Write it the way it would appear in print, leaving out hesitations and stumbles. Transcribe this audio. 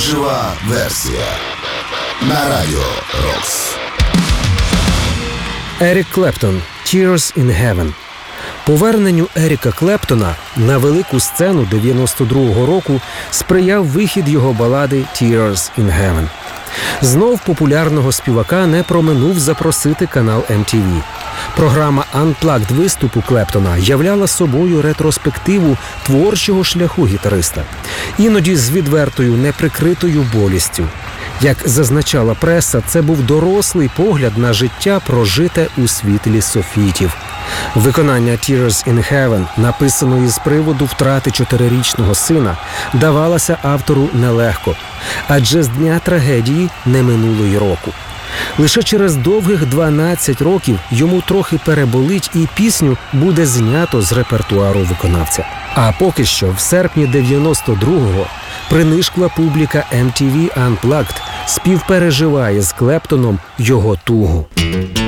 Жива версія на Радіо Рокс. Ерік Клептон «Tears in Heaven». Поверненню Еріка Клептона на велику сцену 92-го року сприяв вихід його балади «Tears in Heaven». Знов популярного співака не проминув запросити канал MTV. Програма Unplugged виступу Клептона являла собою ретроспективу творчого шляху гітариста. Іноді з відвертою, неприкритою болістю. Як зазначала преса, це був дорослий погляд на життя, прожите у світлі софітів. Виконання «Tears in Heaven», написаної з приводу втрати 4-річного сина, давалося автору нелегко, адже з дня трагедії не минуло й року. Лише через довгих 12 років йому трохи переболить і пісню буде знято з репертуару виконавця. А поки що, в серпні 92-го, принишкла публіка MTV Unplugged співпереживає з Клептоном його тугу.